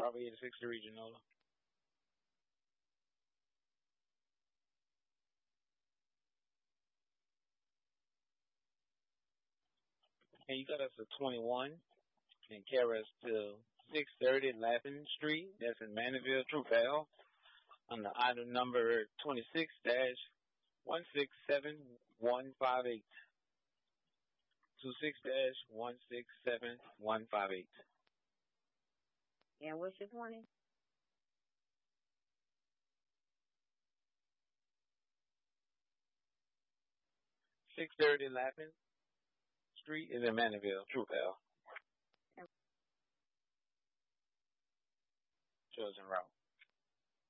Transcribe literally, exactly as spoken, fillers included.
Probably eighty-six to Regional. And you got us at twenty-one and carry us to six thirty Latham Street. That's in Mandeville, True Vale. On the item number twenty-six dash one six seven one five eight. twenty-six dash one six seven one five eight. And what's your twenty? six thirty Lappin Street is in Mandeville, True Vale. Chosen route.